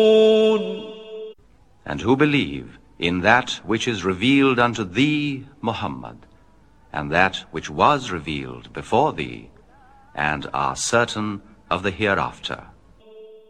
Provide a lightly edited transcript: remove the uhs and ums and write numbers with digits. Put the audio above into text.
And who believe in that which is revealed unto thee, Muhammad, and that which was revealed before thee, and are certain of the hereafter.